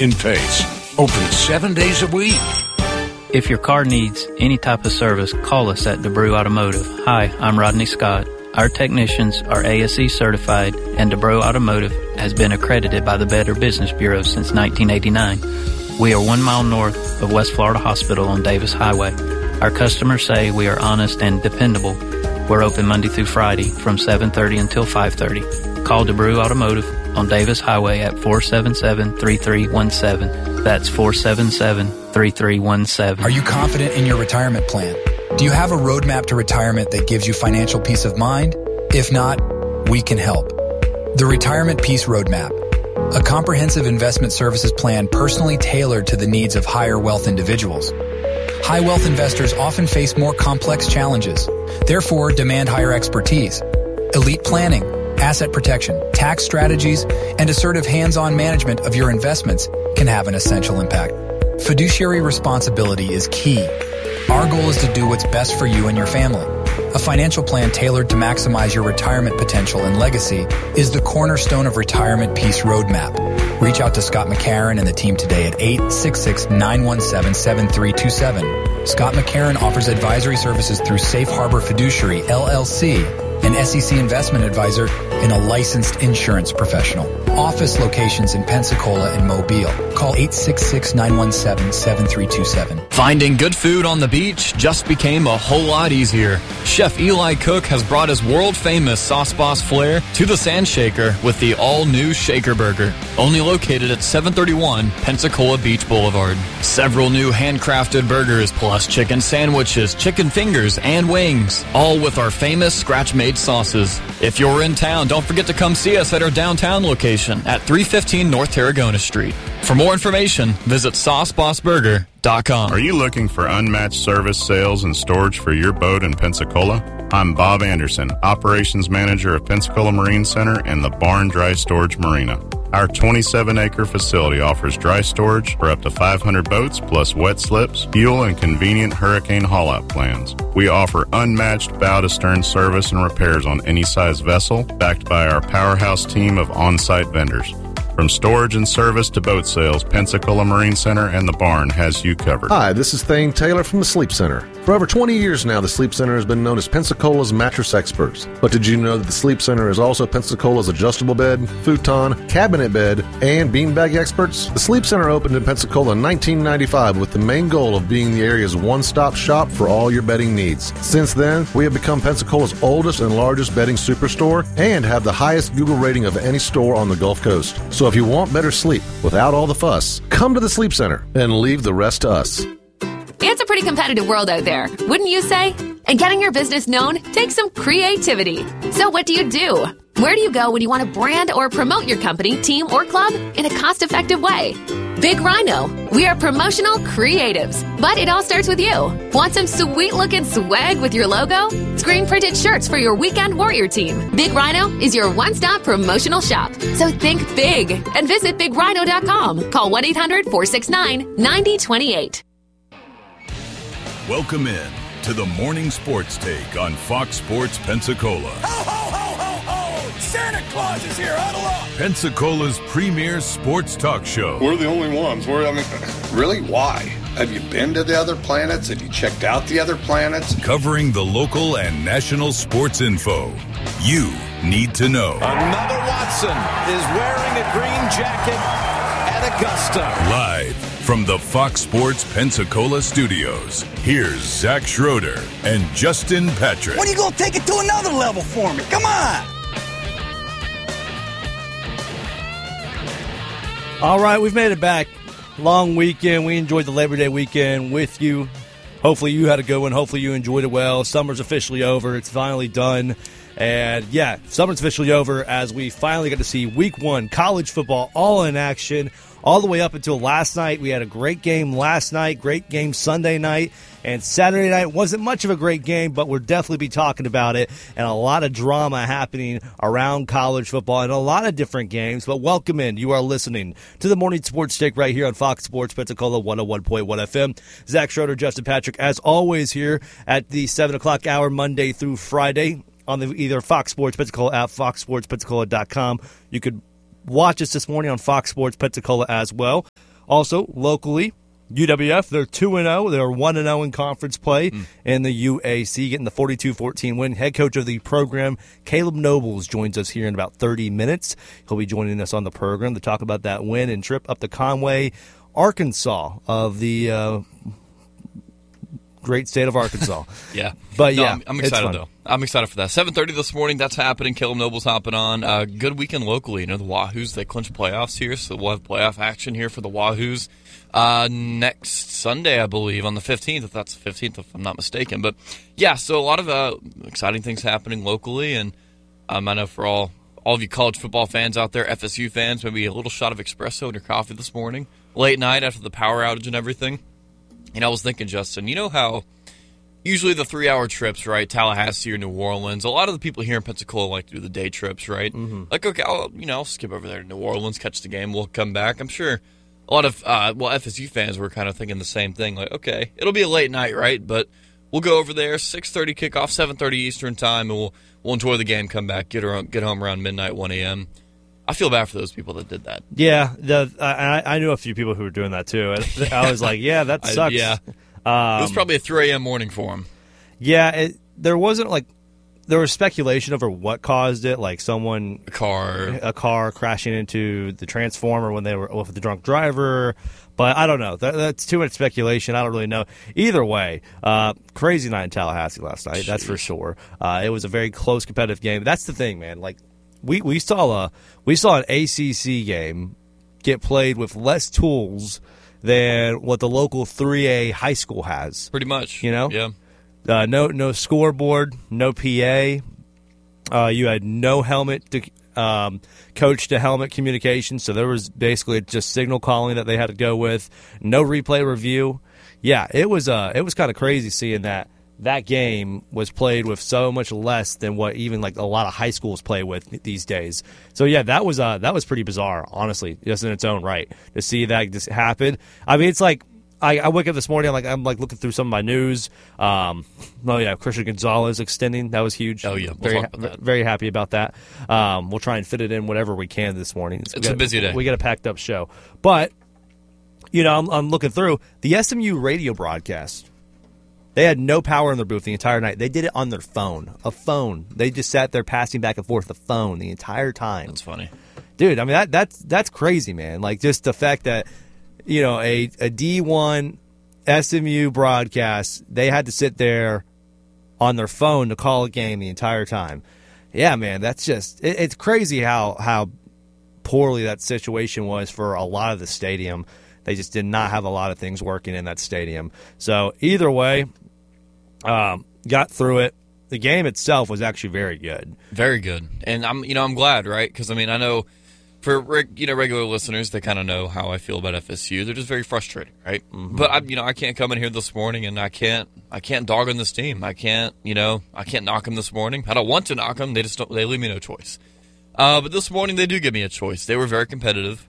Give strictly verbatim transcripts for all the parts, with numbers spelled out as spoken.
in Pace. Open seven days a week. If your car needs any type of service, call us at DeBrew Automotive. Hi, I'm Rodney Scott. Our technicians are A S E certified, and DeBrew Automotive has been accredited by the Better Business Bureau since nineteen eighty-nine. We are one mile north of West Florida Hospital on Davis Highway. Our customers say we are honest and dependable. We're open Monday through Friday from seven thirty until five thirty. Call DeBrew Automotive on Davis Highway at four seven seven, three three one seven. That's four seven seven, three three one seven. Are you confident in your retirement plan? Do you have a roadmap to retirement that gives you financial peace of mind? If not, we can help. The Retirement Peace Roadmap, a comprehensive investment services plan personally tailored to the needs of higher wealth individuals. High wealth investors often face more complex challenges, therefore demand higher expertise. Elite planning, asset protection, tax strategies, and assertive hands-on management of your investments can have an essential impact. Fiduciary responsibility is key. Our goal is to do what's best for you and your family. A financial plan tailored to maximize your retirement potential and legacy is the cornerstone of Retirement Peace Roadmap. Reach out to Scott McCarron and the team today at eight six six, nine one seven, seven three two seven. Scott McCarron offers advisory services through Safe Harbor Fiduciary, L L C, an S E C investment advisor and a licensed insurance professional. Office locations in Pensacola and Mobile. Call eight six six, nine one seven, seven three two seven. Finding good food on the beach just became a whole lot easier. Chef Eli Cook has brought his world-famous Sauce Boss flair to the Sand Shaker with the all-new Shaker Burger, only located at seven thirty-one Pensacola Beach Boulevard. Several new handcrafted burgers plus chicken sandwiches, chicken fingers, and wings, all with our famous scratch-made sauces. If you're in town, don't forget to come see us at our downtown location at three fifteen North Tarragona Street. For more information, visit sauce boss burger dot com. Are you looking for unmatched service, sales, and storage for your boat in Pensacola? I'm Bob Anderson, Operations Manager of Pensacola Marine Center and the Barn Dry Storage Marina. Our twenty-seven acre facility offers dry storage for up to five hundred boats, plus wet slips, fuel, and convenient hurricane haul-out plans. We offer unmatched bow-to-stern service and repairs on any size vessel, backed by our powerhouse team of on-site vendors. From storage and service to boat sales, Pensacola Marine Center and the Barn has you covered. Hi, this is Thane Taylor from the Sleep Center. For over twenty years now, the Sleep Center has been known as Pensacola's mattress experts. But did you know that the Sleep Center is also Pensacola's adjustable bed, futon, cabinet bed, and beanbag experts? The Sleep Center opened in Pensacola in nineteen ninety-five with the main goal of being the area's one-stop shop for all your bedding needs. Since then, we have become Pensacola's oldest and largest bedding superstore and have the highest Google rating of any store on the Gulf Coast. So if you want better sleep without all the fuss, come to the Sleep Center and leave the rest to us. It's a pretty competitive world out there, wouldn't you say? And getting your business known takes some creativity. So what do you do? Where do you go when you want to brand or promote your company, team, or club in a cost-effective way? Big Rhino. We are promotional creatives, but it all starts with you. Want some sweet-looking swag with your logo? Screen-printed shirts for your weekend warrior team. Big Rhino is your one-stop promotional shop. So think big and visit big rhino dot com. Call one eight hundred, four six nine, nine zero two eight. Welcome in to the Morning Sports Take on Fox Sports Pensacola. Ho, ho, ho, ho, ho! Santa Claus is here, huddle up! Pensacola's premier sports talk show. We're the only ones. We're, I mean, really, why? Have you been to the other planets? Have you checked out the other planets? Covering the local and national sports info you need to know. Another Watson is wearing a green jacket at Augusta. Live from the Fox Sports Pensacola studios, here's Zach Schroeder and Justin Patrick. When are you going to take it to another level for me? Come on! All right, we've made it back. Long weekend. We enjoyed the Labor Day weekend with you. Hopefully you had a good one. Hopefully you enjoyed it well. Summer's officially over. It's finally done. And, yeah, summer's officially over as we finally got to see week one college football all in action all the way up until last night. We had a great game last night, great game Sunday night, and Saturday night wasn't much of a great game, but we'll definitely be talking about it, and a lot of drama happening around college football and a lot of different games. But welcome in. You are listening to the Morning Sports Take right here on Fox Sports Pensacola one oh one point one F M. Zach Schroeder, Justin Patrick, as always, here at the seven o'clock hour Monday through Friday on the either Fox Sports Pensacola app, fox sports pensacola dot com. You could watch us this morning on Fox Sports Pensacola as well. Also, locally, U W F, they're two and oh. They're one and oh in conference play mm. in the U A C, getting the forty-two fourteen win. Head coach of the program, Caleb Nobles, joins us here in about thirty minutes. He'll be joining us on the program to talk about that win and trip up to Conway, Arkansas, of the uh, great state of Arkansas. yeah. But, no, yeah, I'm, I'm excited, though. I'm excited for that. seven thirty this morning, that's happening. Caleb Noble's hopping on. Uh, good weekend locally. You know, the Wahoos, they clinched playoffs here, so we'll have playoff action here for the Wahoos uh, next Sunday, I believe, on the fifteenth, if that's the fifteenth, if I'm not mistaken. But, yeah, so a lot of uh, exciting things happening locally, and um, I know for all, all of you college football fans out there, F S U fans, maybe a little shot of espresso in your coffee this morning, late night after the power outage and everything. And I was thinking, Justin, you know how usually the three-hour trips, right, Tallahassee or New Orleans, a lot of the people here in Pensacola like to do the day trips, right? Mm-hmm. Like, okay, I'll, you know, I'll skip over there to New Orleans, catch the game, we'll come back. I'm sure a lot of, uh, well, F S U fans were kind of thinking the same thing. Like, okay, it'll be a late night, right? But we'll go over there, six thirty kickoff, seven thirty Eastern time, and we'll we'll enjoy the game, come back, get, around, get home around midnight, one a.m. I feel bad for those people that did that. Yeah, the, I, I knew a few people who were doing that, too. I was like, yeah, that sucks. I, yeah. Um, it was probably a three a.m. morning for them. Yeah, it, there wasn't, like, there was speculation over what caused it, like someone... A car. A car crashing into the transformer when they were with the drunk driver. But I don't know. That, that's too much speculation. I don't really know. Either way, uh, crazy night in Tallahassee last night, Jeez. That's for sure. Uh, it was a very close, competitive game. That's the thing, man. Like, we, we saw a we saw an A C C game get played with less tools than what the local three A high school has. Pretty much. You know? Yeah. Uh, no no scoreboard, no P A. Uh, you had no helmet to um, coach to helmet communication, so there was basically just signal calling that they had to go with. No replay review. Yeah, it was uh, it was kind of crazy seeing that that game was played with so much less than what even like a lot of high schools play with these days. So yeah, that was uh, that was pretty bizarre, honestly, just in its own right to see that just happen. I mean, it's like. I, I wake up this morning, I'm like, I'm like looking through some of my news. Um, oh, yeah, Christian Gonzalez extending. That was huge. Oh, yeah. We'll very, talk about that. Very happy about that. Um, we'll try and fit it in whatever we can this morning. It's got, a busy day. We got a packed up show. But, you know, I'm, I'm looking through the S M U radio broadcast. They had no power in their booth the entire night. They did it on their phone, a phone. They just sat there passing back and forth the phone the entire time. That's funny. Dude, I mean, that that's that's crazy, man. Like, just the fact that, you know, a, a D one S M U broadcast, they had to sit there on their phone to call a game the entire time. Yeah, man, that's just it, it's crazy how how poorly that situation was for a lot of the stadium. They just did not have a lot of things working in that stadium. So either way, um, got through it. The game itself was actually very good. Very good, and I'm you know I'm glad, right? Because I mean I know. For you know regular listeners, they kind of know how I feel about F S U. They're just very frustrating, right? Mm-hmm. But I, you know, I can't come in here this morning and I can't, I can't dog on this team. I can't, you know, I can't knock them this morning. I don't want to knock them. They just don't, they leave me no choice. Uh, but this morning they do give me a choice. They were very competitive.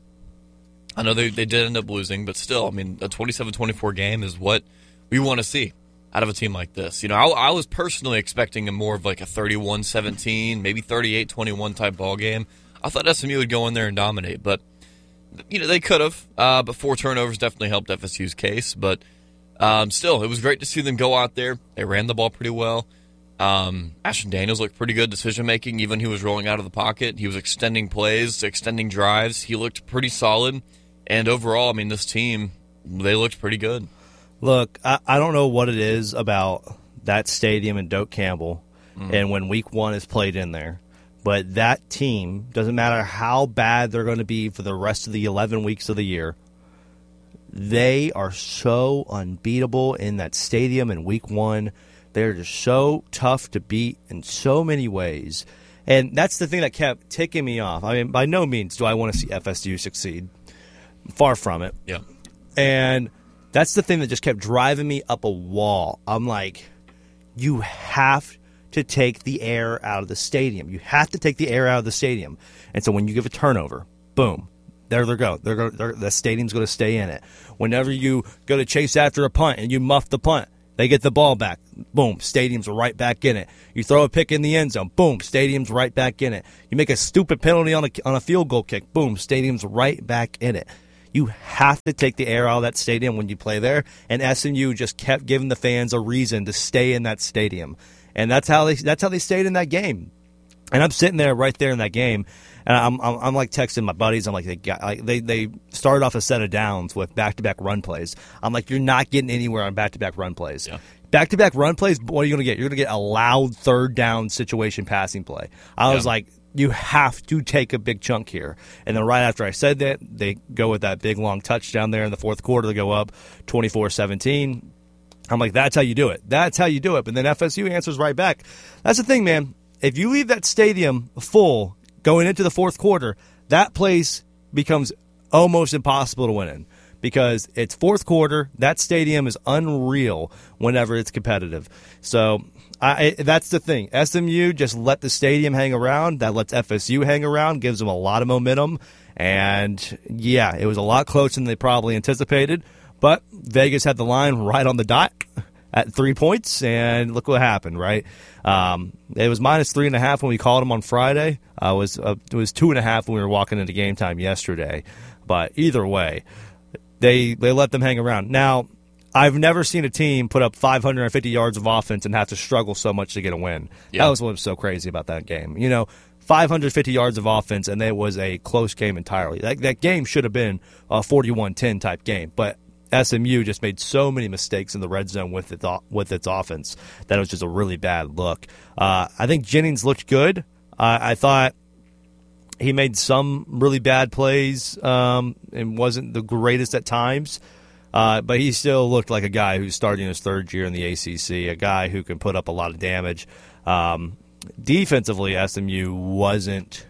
I know they they did end up losing, but still, I mean, a twenty-seven twenty-four game is what we want to see out of a team like this. You know, I, I was personally expecting a more of like a thirty-one seventeen, maybe thirty-eight twenty-one type ball game. I thought S M U would go in there and dominate, but you know they could have. Uh, but four turnovers definitely helped F S U's case. But um, still, it was great to see them go out there. They ran the ball pretty well. Um, Ashton Daniels looked pretty good decision making. Even he was rolling out of the pocket. He was extending plays, extending drives. He looked pretty solid. And overall, I mean, this team, they looked pretty good. Look, I, I don't know what it is about that stadium in Doak Campbell, mm. and when Week One is played in there. But that team, doesn't matter how bad they're going to be for the rest of the eleven weeks of the year, they are so unbeatable in that stadium in Week One. They're just so tough to beat in so many ways. And that's the thing that kept ticking me off. I mean, by no means do I want to see F S U succeed. Far from it. Yeah. And that's the thing that just kept driving me up a wall. I'm like, you have to take the air out of the stadium. You have to take the air out of the stadium. And so when you give a turnover, boom, there they go. They're, they're, the stadium's going to stay in it. Whenever you go to chase after a punt and you muff the punt, they get the ball back. Boom, stadium's right back in it. You throw a pick in the end zone. Boom, stadium's right back in it. You make a stupid penalty on a, on a field goal kick. Boom, stadium's right back in it. You have to take the air out of that stadium when you play there, and S M U just kept giving the fans a reason to stay in that stadium, and that's how they that's how they stayed in that game. And I'm sitting there right there in that game, and I'm I'm, I'm like texting my buddies. I'm like they got, like they they started off a set of downs with back to back run plays. I'm like, you're not getting anywhere on back to back run plays. Yeah. Back to back run plays. What are you going to get? You're going to get a loud third down situation passing play. I yeah. was like, you have to take a big chunk here. And then right after I said that, they go with that big, long touchdown there in the fourth quarter to go up twenty-four seventeen. I'm like, that's how you do it. That's how you do it. But then F S U answers right back. That's the thing, man. If you leave that stadium full going into the fourth quarter, that place becomes almost impossible to win in because it's fourth quarter. That stadium is unreal whenever it's competitive. So I, that's the thing. S M U just let the stadium hang around. That lets F S U hang around, gives them a lot of momentum. And, yeah, it was a lot closer than they probably anticipated. But Vegas had the line right on the dot at three points, and look what happened, right? Um, it was minus three and a half when we called them on Friday. Uh, it, was, uh, it was two and a half when we were walking into game time yesterday. But either way, they they let them hang around. Now, I've never seen a team put up five hundred fifty yards of offense and have to struggle so much to get a win. Yeah. That was what was so crazy about that game. You know, five hundred fifty yards of offense, and it was a close game entirely. That, that game should have been a forty-one ten type game, but S M U just made so many mistakes in the red zone with its, with its offense that it was just a really bad look. Uh, I think Jennings looked good. Uh, I thought he made some really bad plays um, and wasn't the greatest at times. Uh, but he still looked like a guy who's starting his third year in the A C C, a guy who can put up a lot of damage. Um, defensively, S M U wasn't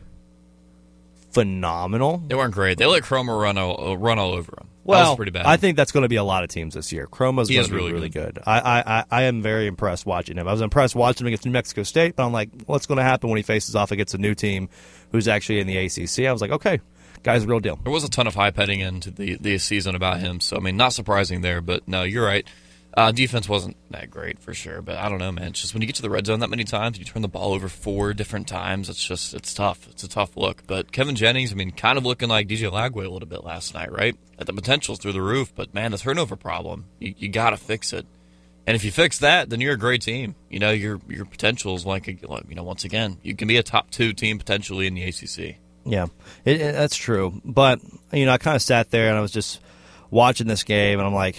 phenomenal. They weren't great. They let Chroma run all, run all over them. Well, that was pretty bad. I think that's going to be a lot of teams this year. Chroma's he going to be really really good. good. I, I, I am very impressed watching him. I was impressed watching him against New Mexico State, but I'm like, what's going to happen when he faces off against a new team who's actually in the A C C? I was like, okay, guy's a real deal. There was a ton of hype heading into the, the season about him, so, I mean, not surprising there, but no, you're right. Uh, defense wasn't that great for sure, but I don't know, man. It's just when you get to the red zone that many times, you turn the ball over four different times, it's just, it's tough. It's a tough look. But Kevin Jennings, I mean, kind of looking like D J Lagway a little bit last night, right? At the potential's through the roof, but man, the turnover problem, you, you got to fix it. And if you fix that, then you're a great team. You know, your your potential is like, a, you know, once again, you can be a top two team potentially in the A C C. Yeah, it, it, that's true. But, you know, I kind of sat there and I was just watching this game, and I'm like,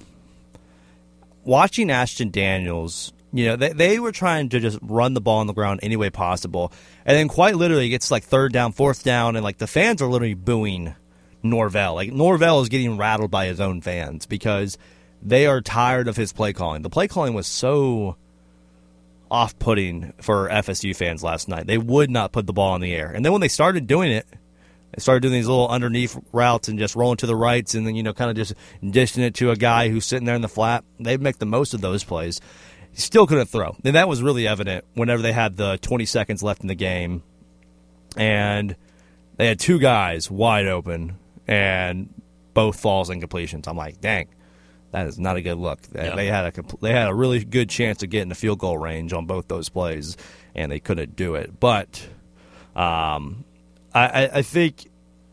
watching Ashton Daniels, you know, they, they were trying to just run the ball on the ground any way possible. And then quite literally it gets like third down, fourth down, and like the fans are literally booing Norvell. Like Norvell is getting rattled by his own fans because they are tired of his play calling. The play calling was so off-putting for F S U fans last night. They would not put the ball in the air. And then when they started doing it, they started doing these little underneath routes and just rolling to the rights and then, you know, kind of just dishing it to a guy who's sitting there in the flat. They'd make the most of those plays. He still couldn't throw. And that was really evident whenever they had the twenty seconds left in the game. And they had two guys wide open and both falls and completions. I'm like, dang, that is not a good look. Yeah. They had a they had a really good chance of getting the field goal range on both those plays, and they couldn't do it. But um, I, I think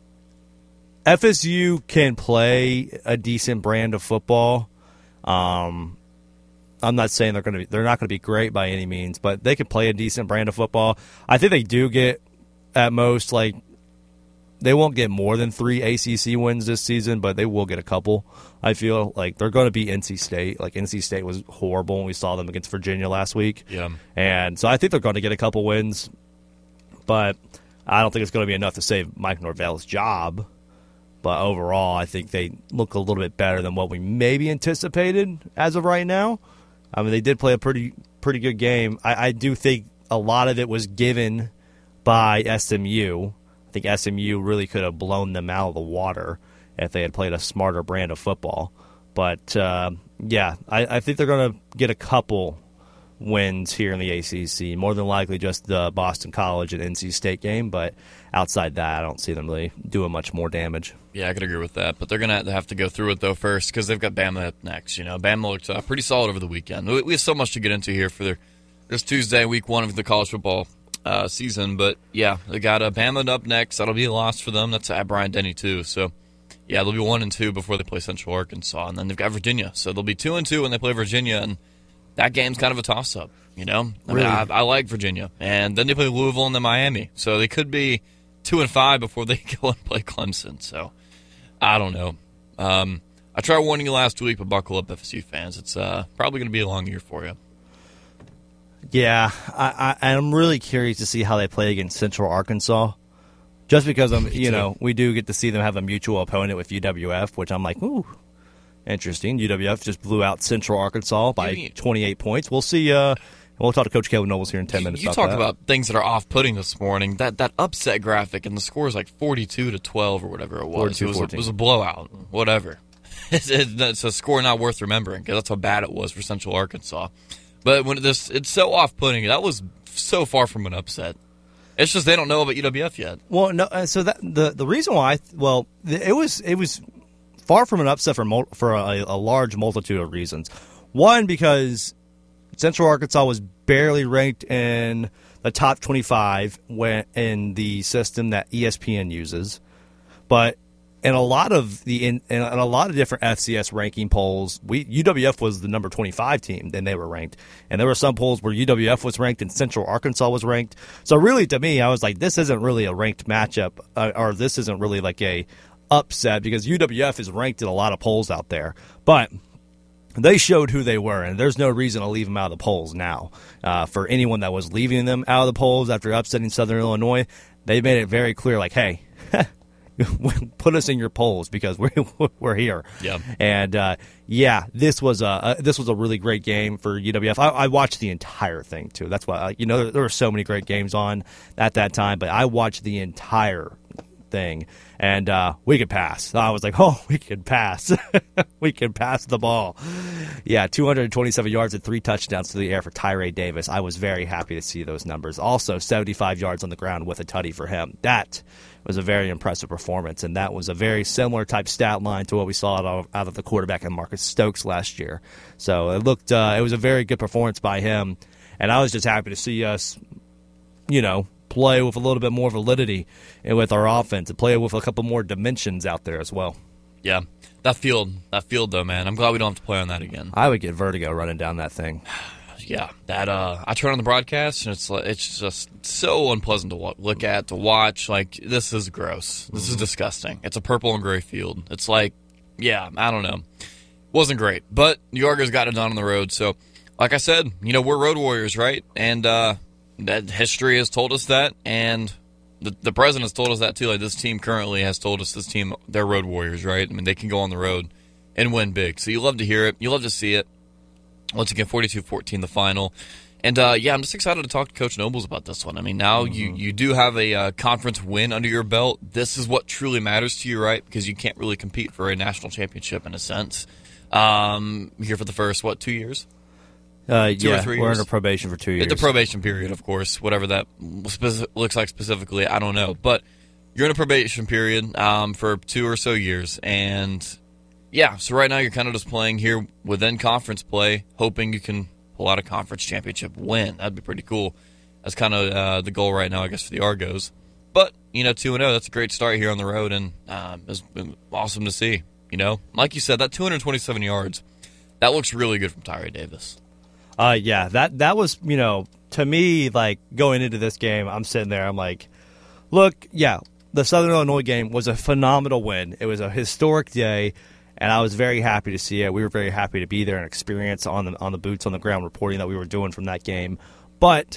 F S U can play a decent brand of football. Um, I'm not saying they're going to be they're not going to be great by any means, but they can play a decent brand of football. I think they do get at most like they won't get more than three A C C wins this season, but they will get a couple. I feel like they're going to be N C State. Like N C State was horrible when we saw them against Virginia last week. Yeah, and so I think they're going to get a couple wins, but I don't think it's going to be enough to save Mike Norvell's job. But overall, I think they look a little bit better than what we maybe anticipated as of right now. I mean, they did play a pretty pretty good game. I, I do think a lot of it was given by S M U. I think S M U really could have blown them out of the water if they had played a smarter brand of football. But, uh, yeah, I, I think they're going to get a couple wins here in the A C C. More than likely just the Boston College and N C State game, but outside that, I don't see them really doing much more damage. Yeah, I could agree with that, but they're going to have to go through it, though, first, because they've got Bama up next. You know, Bama looked uh, pretty solid over the weekend. We, we have so much to get into here for their, this Tuesday, week one of the college football uh, season, but, yeah, they got uh, Bama up next. That'll be a loss for them. That's at Bryant-Denny, too, so Yeah, they'll be one and two before they play Central Arkansas, and then they've got Virginia. So they'll be two and two when they play Virginia, and that game's kind of a toss-up. You know, I really? mean, I, I like Virginia, and then they play Louisville and then Miami. So they could be two and five before they go and play Clemson. So I don't know. Um, I tried warning you last week, but buckle up, F S U fans. It's uh, probably going to be a long year for you. Yeah, I, I, I'm really curious to see how they play against Central Arkansas. Just because I'm, you know, we do get to see them have a mutual opponent with U W F, which I'm like, ooh, interesting. U W F just blew out Central Arkansas by You- twenty-eight points. We'll see. Uh, we'll talk to Coach Kevin Nobles here in ten minutes. You about talk that. about things that are off-putting this morning. That that upset graphic, and the score is like forty-two to twelve or whatever it was. forty-two It was, a, fourteen. it was a blowout. Whatever. It's, it's a score not worth remembering because that's how bad it was for Central Arkansas. But when this, it's so off-putting. That was so far from an upset. It's just they don't know about U W F yet. Well, no. uh, So that the the reason why, well, th- it was it was far from an upset for mul- for a, a large multitude of reasons. One, because Central Arkansas was barely ranked in the top twenty-five when in the system that E S P N uses, but in a lot of the in, in a lot of different F C S ranking polls, we U W F was the number twenty-five team, then they were ranked, and there were some polls where U W F was ranked and Central Arkansas was ranked. So really, to me, I was like, this isn't really a ranked matchup, uh, or this isn't really like a upset because U W F is ranked in a lot of polls out there, but they showed who they were, and there's no reason to leave them out of the polls now. Uh, for anyone that was leaving them out of the polls after upsetting Southern Illinois, they made it very clear, like, hey, put us in your polls because we're we're here. Yeah. And uh, yeah, this was a uh, this was a really great game for U W F. I, I watched the entire thing too. That's why uh, you know there, there were so many great games on at that time, but I watched the entire thing, and uh, we could pass. I was like, oh, we could pass. We could pass the ball. Yeah, two hundred twenty-seven yards and three touchdowns to the air for Tyree Davis. I was very happy to see those numbers. Also, seventy-five yards on the ground with a tutty for him. That was a very impressive performance, and that was a very similar type stat line to what we saw out of, out of the quarterback in Marcus Stokes last year. So it looked, uh, it was a very good performance by him, and I was just happy to see us, you know, play with a little bit more validity and with our offense and play with a couple more dimensions out there as well. Yeah, that field, that field though, man. I'm glad we don't have to play on that again. I would get vertigo running down that thing. Yeah, that uh, I turn on the broadcast and it's like, it's just so unpleasant to wa- look at, to watch. Like, this is gross. This is disgusting. It's a purple and gray field. It's like, yeah, I don't know. Wasn't great, but the Argos got it done on the road. So, like I said, you know, we're road warriors, right? And uh, that history has told us that, and the the president has told us that too. Like, this team currently has told us this team, they're road warriors, right? I mean, they can go on the road and win big. So you love to hear it. You love to see it. Once again, forty-two fourteen the final. And, uh, yeah, I'm just excited to talk to Coach Nobles about this one. I mean, now mm-hmm. you, you do have a uh, conference win under your belt. This is what truly matters to you, right? Because you can't really compete for a national championship in a sense. Um, here for the first, what, two years? Uh, two yeah, or three we're years? under probation for two years. The probation period, of course, whatever that speci- looks like specifically, I don't know. But you're in a probation period um, for two or so years, and yeah, so right now you're kind of just playing here within conference play, hoping you can pull out a conference championship win. That'd be pretty cool. That's kind of uh, the goal right now, I guess, for the Argos. But, you know, two and oh, that's a great start here on the road, and um, it's been awesome to see. You know, like you said, that two hundred twenty-seven yards, that looks really good from Tyree Davis. Uh, yeah, that that was, you know, to me, like, going into this game, I'm sitting there, I'm like, look, yeah, the Southern Illinois game was a phenomenal win. It was a historic day, and I was very happy to see it. We were very happy to be there and experience on the on the boots on the ground reporting that we were doing from that game. But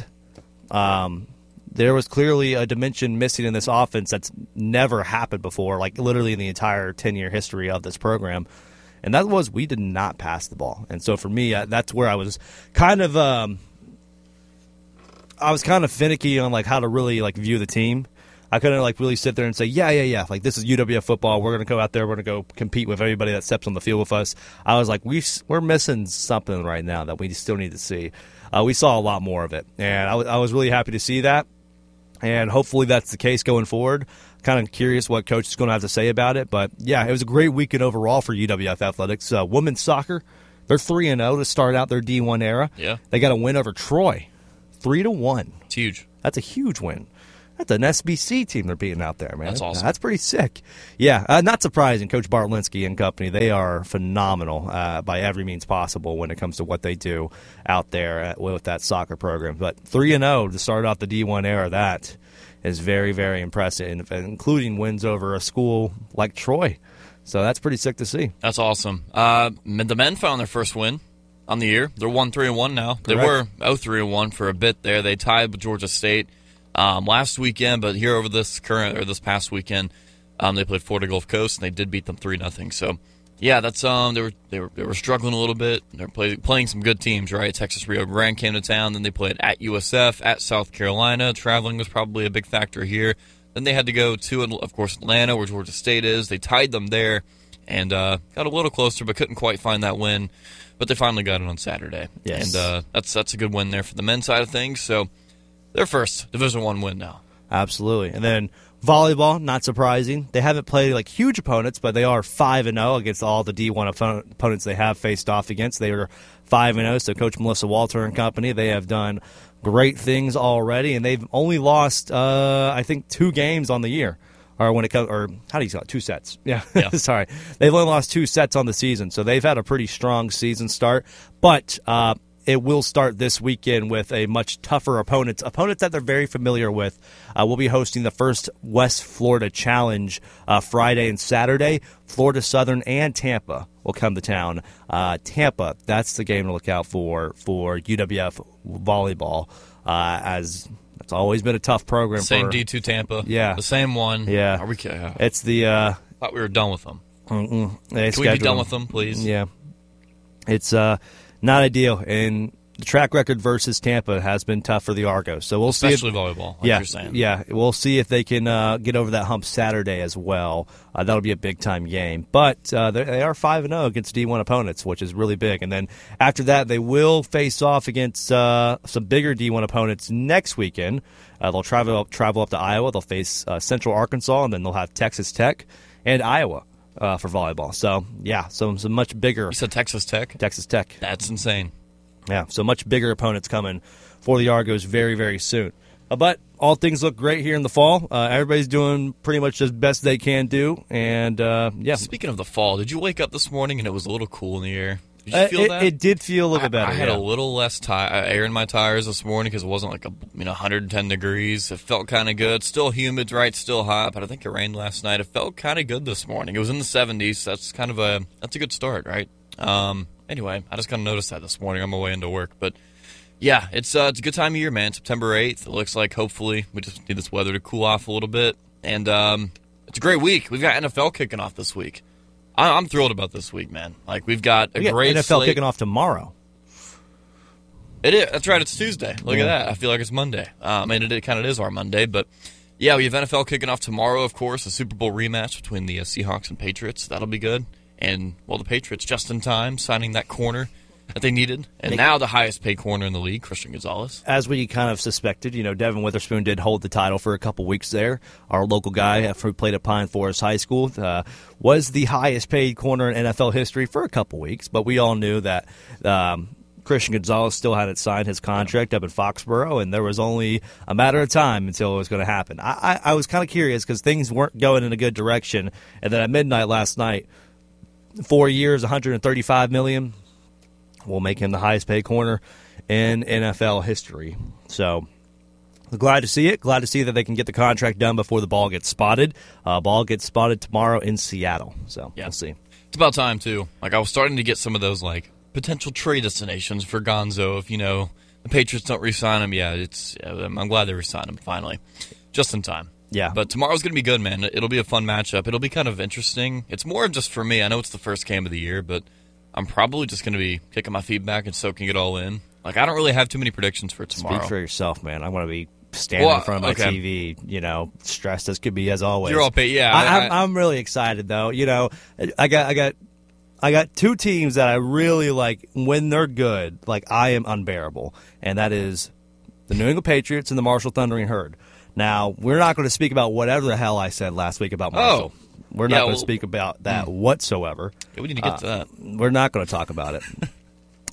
um, there was clearly a dimension missing in this offense that's never happened before, like literally in the entire ten-year history of this program. And that was we did not pass the ball. And so for me, that's where I was kind of um, I was kind of finicky on like how to really like view the team. I couldn't like really sit there and say, yeah, yeah, yeah, like this is U W F football. We're going to go out there. We're going to go compete with everybody that steps on the field with us. I was like, we, we're missing something right now that we still need to see. Uh, we saw a lot more of it. And I, w- I was really happy to see that. And hopefully that's the case going forward. Kind of curious what Coach is going to have to say about it. But, yeah, it was a great weekend overall for U W F Athletics. Uh, women's soccer, they're three and oh to start out their D one era. Yeah. They got a win over Troy, three to one. It's huge. That's a huge win. That's an S B C team they're beating out there, man. That's awesome. That's pretty sick. Yeah, uh, not surprising. Coach Bartlinski and company, they are phenomenal uh, by every means possible when it comes to what they do out there at, with that soccer program. But three and oh to start off the D one era, that is very, very impressive, including wins over a school like Troy. So that's pretty sick to see. That's awesome. Uh, the men found their first win on the year. They're one three and one now. Correct. They were oh three and one for a bit there. They tied with Georgia State Um, last weekend, but here over this current or this past weekend, um, they played Florida Gulf Coast and they did beat them three nothing. So, yeah, that's um they were they were they were struggling a little bit. They're play, playing some good teams, right? Texas Rio Grande came to town, then they played at U S F, at South Carolina. Traveling was probably a big factor here. Then they had to go to, of course, Atlanta, where Georgia State is. They tied them there and uh, got a little closer, but couldn't quite find that win. But they finally got it on Saturday, yes. and uh, that's that's a good win there for the men's side of things. So. Their first Division One win now. Absolutely. And then volleyball, not surprising. They haven't played like huge opponents, but they are five and oh against all the D one opponents they have faced off against. They are five and oh, so Coach Melissa Walter and company, they have done great things already, and they've only lost, uh, I think, two games on the year. Or when it comes, or how do you say it? Two sets? Yeah, yeah. Sorry, they've only lost two sets on the season, so they've had a pretty strong season start. But uh, it will start this weekend with a much tougher opponent, opponents that they're very familiar with. Uh, we'll be hosting the first West Florida Challenge uh, Friday and Saturday. Florida Southern and Tampa will come to town. Uh, Tampa, that's the game to look out for for U W F volleyball, uh, as it's always been a tough program. Same for, D two Tampa. Yeah. The same one. Yeah. Are we uh, It's the... Uh, thought we were done with them. Mm-mm. Can we be done with them, please? Yeah. It's... Uh, Not ideal, and the track record versus Tampa has been tough for the Argos. So we'll Especially see. Especially volleyball, like yeah, you're saying. Yeah, we'll see if they can uh, get over that hump Saturday as well. Uh, that'll be a big-time game. But uh, they are five and oh against D one opponents, which is really big. And then after that, they will face off against uh, some bigger D one opponents next weekend. Uh, they'll travel up, travel up to Iowa. They'll face uh, Central Arkansas, and then they'll have Texas Tech and Iowa. Uh, for volleyball. So, yeah, some, some much bigger... You said Texas Tech? Texas Tech. That's insane. Yeah, so much bigger opponents coming for the Argos very, very soon. Uh, but all things look great here in the fall. Uh, everybody's doing pretty much as best they can do. And, uh, yeah. Speaking of the fall, did you wake up this morning and it was a little cool in the air? Did you uh, feel it, that? It did feel a little I, better. I had yeah. a little less ti- air in my tires this morning because it wasn't like a you know one hundred ten degrees. It felt kind of good. Still humid, right? Still hot, but I think it rained last night. It felt kind of good this morning. It was in the seventies. So that's kind of a that's a good start, right? Um, anyway, I just kind of noticed that this morning on my way into work. But yeah, it's uh, it's a good time of year, man. September eighth. It looks like hopefully we just need this weather to cool off a little bit, and um, it's a great week. We've got N F L kicking off this week. I'm thrilled about this week, man. Like, we've got a we got great N F L slate. kicking off tomorrow. It is. That's right. It's Tuesday. Look yeah. at that. I feel like it's Monday. Uh, I mean, it, it kind of is our Monday, but yeah, we have N F L kicking off tomorrow, of course, a Super Bowl rematch between the uh, Seahawks and Patriots. That'll be good. And, well, the Patriots just in time signing that corner that they needed. And they, now the highest paid corner in the league, Christian Gonzalez. As we kind of suspected, you know, Devin Witherspoon did hold the title for a couple weeks there. Our local guy who played at Pine Forest High School uh, was the highest paid corner in N F L history for a couple weeks. But we all knew that um, Christian Gonzalez still hadn't signed his contract up in Foxborough, and there was only a matter of time until it was going to happen. I, I, I was kind of curious because things weren't going in a good direction. And then at midnight last night, four years, one hundred thirty-five million dollars. Will make him the highest paid corner in N F L history. So, glad to see it. Glad to see that they can get the contract done before the ball gets spotted. Uh, ball gets spotted tomorrow in Seattle. So, yeah. We'll see. It's about time, too. Like, I was starting to get some of those, like, potential trade destinations for Gonzo. If, you know, the Patriots don't re-sign him, yeah, it's. I'm glad they re-signed him, finally. Just in time. Yeah. But tomorrow's going to be good, man. It'll be a fun matchup. It'll be kind of interesting. It's more just for me. I know it's the first game of the year, but I'm probably just going to be kicking my feet back and soaking it all in. Like, I don't really have too many predictions for tomorrow. Speak for yourself, man. I'm going to be standing well, in front of my okay. T V, you know, stressed as could be, as always. You're all paid, yeah. I, I, I'm, I'm really excited, though. You know, I got, I got, I got two teams that I really like. When they're good, like, I am unbearable, and that is the New England Patriots and the Marshall Thundering Herd. Now, we're not going to speak about whatever the hell I said last week about Marshall. Oh. We're not yeah, going to well, speak about that mm. whatsoever. Yeah, we need to get uh, to that. We're not going to talk about it.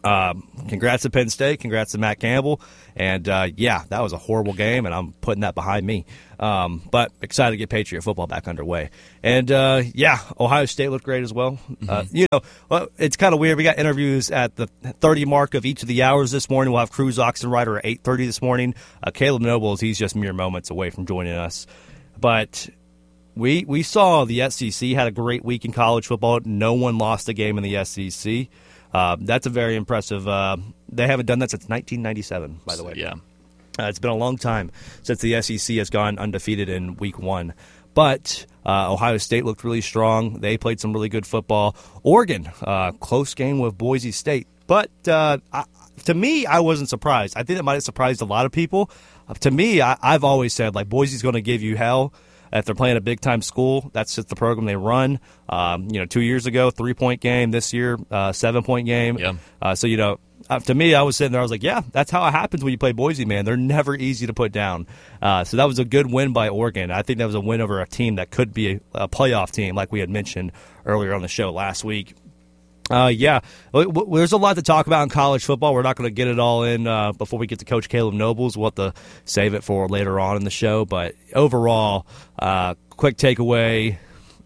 Um, congrats to Penn State. Congrats to Matt Campbell. And, uh, yeah, that was a horrible game, and I'm putting that behind me. Um, but excited to get Patriot football back underway. And, uh, yeah, Ohio State looked great as well. Mm-hmm. Uh, you know, well, it's kind of weird. We got interviews at the thirty mark of each of the hours this morning. We'll have Cruz Oxenrider at eight thirty this morning. Uh, Caleb Nobles, he's just mere moments away from joining us. But we we saw the S E C had a great week in college football. No one lost a game in the S E C. Uh, that's a very impressive. Uh, they haven't done that since nineteen ninety-seven, by the way. Yeah. Uh, it's been a long time since the S E C has gone undefeated in week one. But uh, Ohio State looked really strong. They played some really good football. Oregon, uh, close game with Boise State. But uh, I, to me, I wasn't surprised. I think it might have surprised a lot of people. Uh, to me, I, I've always said, like, Boise's going to give you hell. If they're playing a big-time school, that's just the program they run. Um, you know, two years ago, three-point game. This year, uh, seven-point game. Yeah. Uh, so, you know, uh, to me, I was sitting there, I was like, yeah, that's how it happens when you play Boise, man. They're never easy to put down. Uh, so that was a good win by Oregon. I think that was a win over a team that could be a, a playoff team, like we had mentioned earlier on the show last week. Uh, yeah, there's a lot to talk about in college football. We're not going to get it all in uh, before we get to Coach Caleb Nobles. We'll have to save it for later on in the show. But overall, uh, quick takeaway,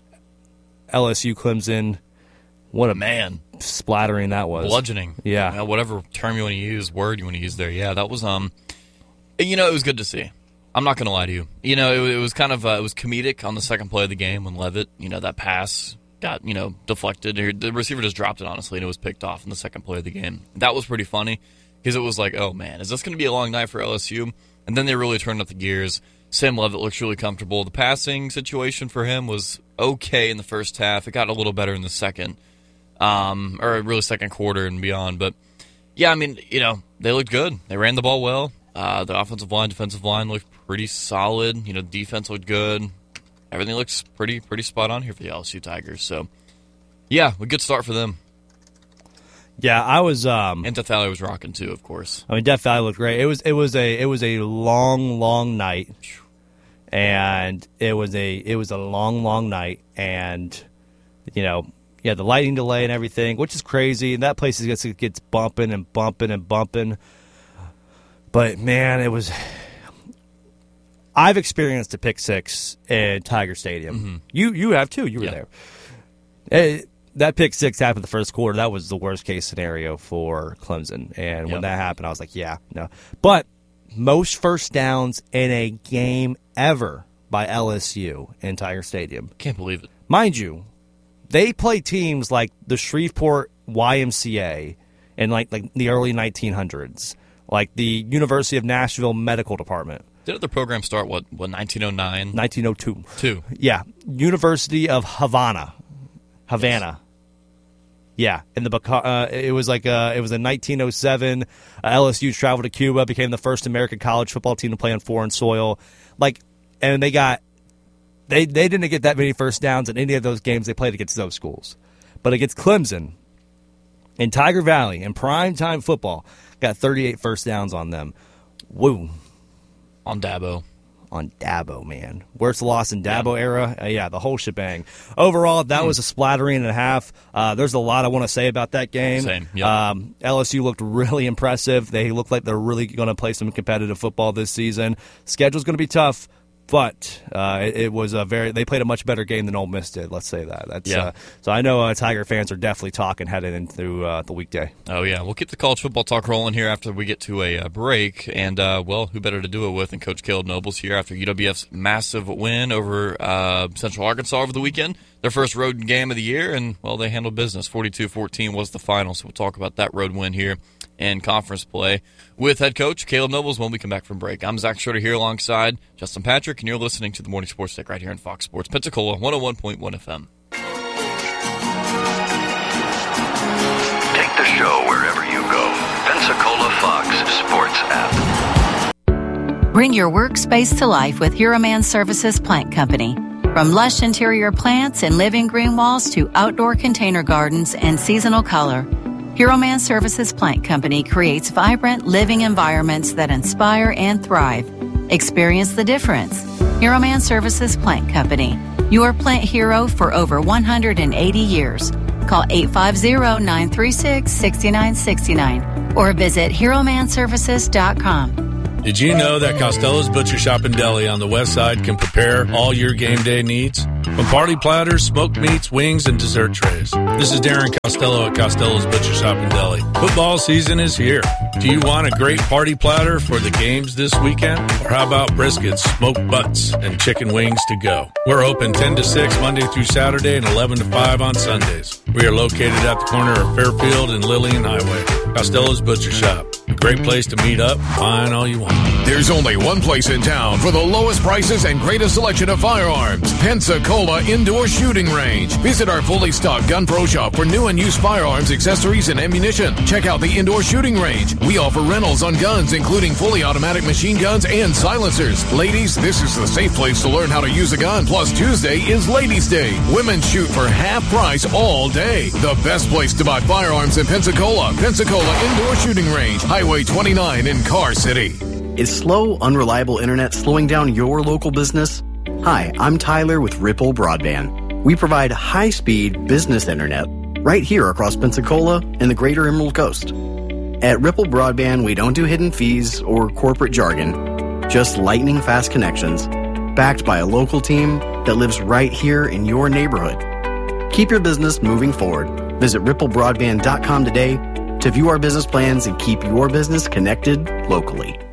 L S U Clemson, what a man splattering that was. Bludgeoning. Yeah. yeah. Whatever term you want to use, word you want to use there. Yeah, that was, um, you know, it was good to see. I'm not going to lie to you. You know, it, it was kind of, uh, it was comedic on the second play of the game when Leavitt, you know, that pass got, you know, deflected. The receiver just dropped it, honestly, and it was picked off in the second play of the game. That was pretty funny because it was like, oh, man, is this going to be a long night for L S U? And then they really turned up the gears. Sam Leavitt looks really comfortable. The passing situation for him was okay in the first half. It got a little better in the second, um, or really second quarter and beyond. But, yeah, I mean, you know, they looked good. They ran the ball well. Uh, the offensive line, defensive line looked pretty solid. You know, defense looked good. Everything looks pretty pretty spot on here for the L S U Tigers. So, yeah, a good start for them. Yeah, I was. Um, and Death Valley was rocking too, of course. I mean, Death Valley looked great. It was it was a it was a long long night, and it was a it was a long long night, and you know, yeah, the lighting delay and everything, which is crazy. And that place gets gets bumping and bumping and bumping. But man, it was. I've experienced a pick six at Tiger Stadium. Mm-hmm. You you have too. You were yeah. there. It, that pick six happened the first quarter. That was the worst case scenario for Clemson. And yep. when that happened, I was like, yeah, no. But most first downs in a game ever by L S U in Tiger Stadium. Can't believe it. Mind you, they play teams like the Shreveport Y M C A in like like the early nineteen hundreds, like the University of Nashville Medical Department. Didn't the program start, what, what nineteen oh nine? nineteen oh two. Two. Yeah. University of Havana. Havana. Yes. Yeah. In the uh, it was like uh, it was in nineteen oh seven. Uh, L S U traveled to Cuba, became the first American college football team to play on foreign soil. Like, and they got they they didn't get that many first downs in any of those games they played against those schools. But against Clemson in Tiger Valley in primetime football, got thirty-eight first downs on them. Woo. On Dabo. On Dabo, man. Worst loss in Dabo yeah. era? Uh, yeah, the whole shebang. Overall, that mm. was a splattering and a half. Uh, there's a lot I want to say about that game. Same, yep. um, L S U looked really impressive. They look like they're really going to play some competitive football this season. Schedule's going to be tough, but uh, it, it was a very. They played a much better game than Ole Miss did. Let's say that. That's yeah. uh, so I know uh, Tiger fans are definitely talking headed into uh, the weekday. Oh yeah, we'll keep the college football talk rolling here after we get to a uh, break, and uh, well, who better to do it with than Coach Caleb Nobles here after U W F's massive win over uh, Central Arkansas over the weekend, their first road game of the year, and well, they handled business. forty-two fourteen was the final, so we'll talk about that road win here in conference play with head coach Caleb Nobles when we come back from break. I'm Zach Schroeder here alongside Justin Patrick, and you're listening to the Morning Sports Take right here on Fox Sports Pensacola, one oh one point one F M. Take the show wherever you go. Pensacola Fox Sports app. Bring your workspace to life with Hero Man Services Plant Company. From lush interior plants and living green walls to outdoor container gardens and seasonal color, Hero Man Services Plant Company creates vibrant living environments that inspire and thrive. Experience the difference. Hero Man Services Plant Company, your plant hero for over one hundred eighty years. Call eight five zero, nine three six, six nine six nine or visit hero man services dot com. Did you know that Costello's Butcher Shop and Deli on the west side can prepare all your game day needs? From party platters, smoked meats, wings, and dessert trays. This is Darren Costello at Costello's Butcher Shop and Deli. Football season is here. Do you want a great party platter for the games this weekend? Or how about briskets, smoked butts, and chicken wings to go? We're open ten to six Monday through Saturday and eleven to five on Sundays. We are located at the corner of Fairfield and Lillian Highway. Costello's Butcher Shop. A great place to meet up, find all you want. There's only one place in town for the lowest prices and greatest selection of firearms. Pensacola Indoor Shooting Range. Visit our fully stocked Gun Pro shop for new and used firearms, accessories, and ammunition. Check out the Indoor Shooting Range. We offer rentals on guns, including fully automatic machine guns and silencers. Ladies, this is the safe place to learn how to use a gun. Plus, Tuesday is Ladies' Day. Women shoot for half price all day. The best place to buy firearms in Pensacola. Pensacola Indoor Shooting Range. Highway twenty-nine in Car City. Is slow, unreliable internet slowing down your local business? Hi, I'm Tyler with Ripple Broadband. We provide high-speed business internet right here across Pensacola and the greater Emerald Coast. At Ripple Broadband, we don't do hidden fees or corporate jargon, just lightning-fast connections, backed by a local team that lives right here in your neighborhood. Keep your business moving forward. Visit ripple broadband dot com today to view our business plans and keep your business connected locally.